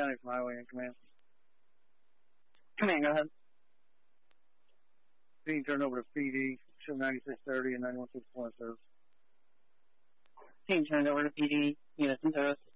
County from Highway in command. Command, go ahead. Being turned over to PD, show 9630 and 916 point service. Team turned over to PD, units in service.